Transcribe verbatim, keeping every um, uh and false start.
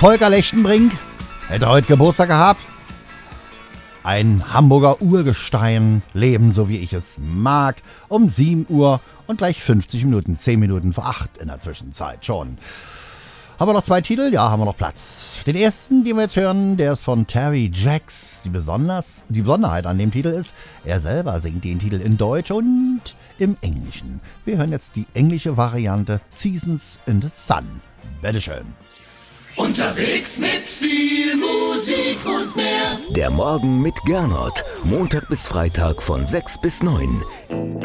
Volker Lechtenbrink hätte heute Geburtstag gehabt. Ein Hamburger Urgestein, Leben so wie ich es mag, um sieben Uhr und gleich fünfzig Minuten, zehn Minuten vor acht in der Zwischenzeit schon. Haben wir noch zwei Titel? Ja, haben wir noch Platz. Den ersten, den wir jetzt hören, der ist von Terry Jacks. Die, besonders, die Besonderheit an dem Titel ist, er selber singt den Titel in Deutsch und im Englischen. Wir hören jetzt die englische Variante Seasons in the Sun. Bitteschön. Unterwegs mit viel Musik und mehr. Der Morgen mit Gernot. Montag bis Freitag von sechs bis neun.